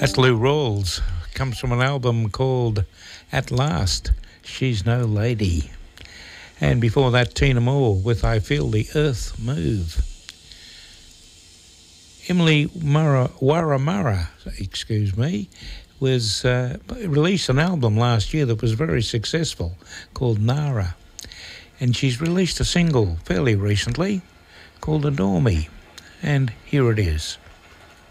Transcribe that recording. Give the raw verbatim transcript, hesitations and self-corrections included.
That's Lou Rawls. Comes from an album called At Last, She's No Lady. And before that, Tina Moore with I Feel the Earth Move. Emily Murra, Warramurra, excuse me, was uh, released an album last year that was very successful called Nara. And she's released a single fairly recently called Adore Me. And here it is.